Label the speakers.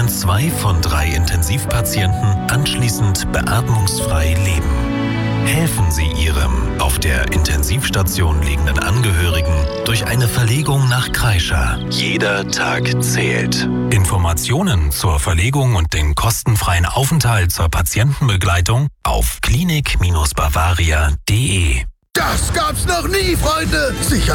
Speaker 1: können 2 von 3 Intensivpatienten anschließend beatmungsfrei leben. Helfen Sie Ihrem auf der Intensivstation liegenden Angehörigen durch eine Verlegung nach Kreischer. Jeder Tag zählt. Informationen zur Verlegung und den kostenfreien Aufenthalt zur Patientenbegleitung auf klinik-bavaria.de.
Speaker 2: Das gab's noch nie, Freunde! Sicher